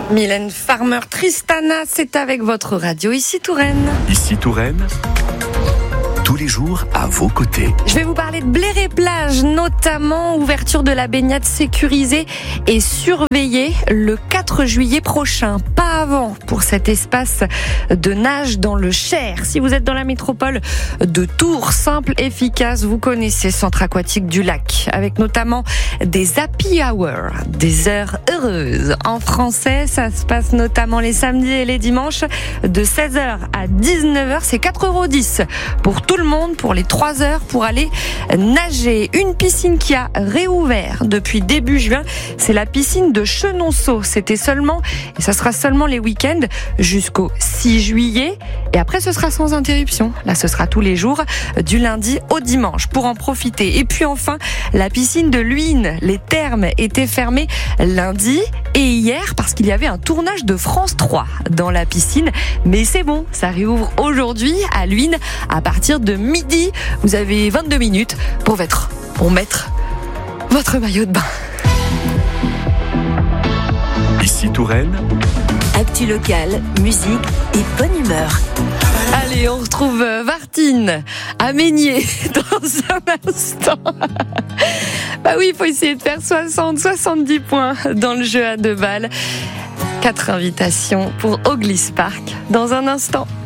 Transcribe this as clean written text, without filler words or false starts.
Mylène Farmer, Tristana, c'est avec votre radio Ici Touraine. Ici Touraine, tous les jours à vos côtés. Je vais vous parler de Bléré-Plage, notamment ouverture de la baignade sécurisée et surveillée le 4 juillet prochain. Pas avant pour cet espace de nage dans le Cher. Si vous êtes dans la métropole de Tours, simple, efficace, vous connaissez Centre Aquatique du Lac, avec notamment des happy hours, des heures heureuses. En français, ça se passe notamment les samedis et les dimanches de 16h à 19h. C'est 4,10 € pour tout le monde pour les 3 heures pour aller nager. Une piscine qui a réouvert depuis début juin, c'est la piscine de Chenonceau. C'était seulement, et ça sera seulement les week-ends jusqu'au 6 juillet. Et après, ce sera sans interruption. Là, ce sera tous les jours, du lundi au dimanche, pour en profiter. Et puis enfin, la piscine de Luynes. Les thermes étaient fermés lundi et hier parce qu'il y avait un tournage de France 3 dans la piscine. Mais c'est bon, ça réouvre aujourd'hui à Luynes à partir de midi. Vous avez 22 minutes pour mettre votre maillot de bain. Ici Touraine, actu locale, musique et bonne humeur. Allez, on retrouve Vartine à Meignier dans un instant. Bah oui, il faut essayer de faire 70 points dans le jeu à 2 balles. 4 invitations pour Oglis Park dans un instant.